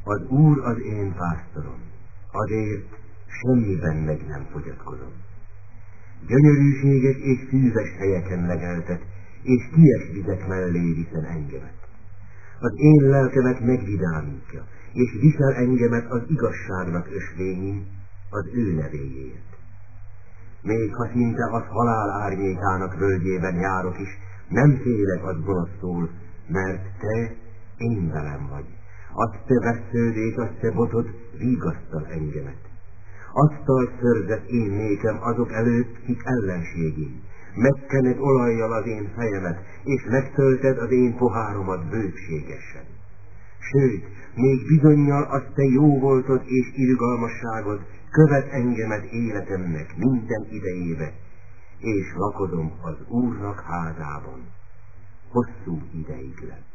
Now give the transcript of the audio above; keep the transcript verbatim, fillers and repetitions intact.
Az Úr az én pásztorom, azért semmiben meg nem fogyatkozom. Gyönyörűséges és szűzes helyeken legeltet, és kies vizek mellé viszel engemet. Az én lelkemet megvidámítja, és visel engemet az igazságnak ösvényén, az ő nevéjéért. Még ha szinte az halál árnyékának völgyében járok is, nem félek az gonosztól, mert te én velem vagy. Az te vesződ és az te botod vigasztal engemet. Asztalt szörzett én nékem azok előtt, kik ellenségén. Megkened olajjal az én fejemet, és megtölted az én poháromat bőségesen. Sőt, még bizonnyal az te jó voltod és irgalmasságod követ engemet életemnek minden idejébe, és lakodom az Úrnak házában. Hosszú ideig lett.